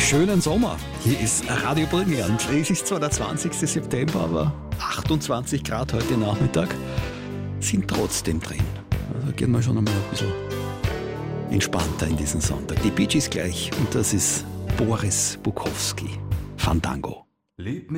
schönen Sommer. Hier ist Radio Burgenland. Es ist zwar der 20. September, aber 28 Grad heute Nachmittag sind trotzdem drin. Also gehen wir schon einmal ein bisschen entspannter in diesen Sonntag. Die Bee Gees gleich und das ist Boris Bukowski. Fandango.